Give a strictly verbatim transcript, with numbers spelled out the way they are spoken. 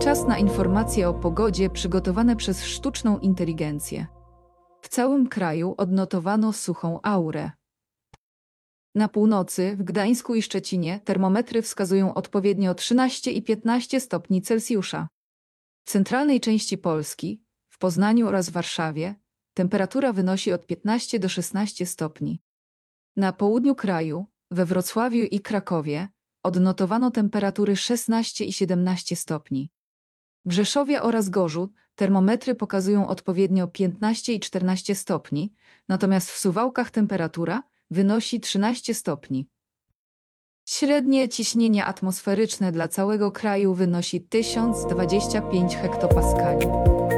Czas na informacje o pogodzie przygotowane przez sztuczną inteligencję. W całym kraju odnotowano suchą aurę. Na północy, w Gdańsku i Szczecinie termometry wskazują odpowiednio trzynaście i piętnaście stopni Celsjusza. W centralnej części Polski, w Poznaniu oraz Warszawie, temperatura wynosi od piętnastu do szesnastu stopni. Na południu kraju, we Wrocławiu i Krakowie, odnotowano temperatury szesnaście i siedemnaście stopni. W Rzeszowie oraz Gorzu termometry pokazują odpowiednio piętnaście i czternaście stopni, natomiast w Suwałkach temperatura wynosi trzynaście stopni. Średnie ciśnienie atmosferyczne dla całego kraju wynosi tysiąc dwadzieścia pięć hektopaskali.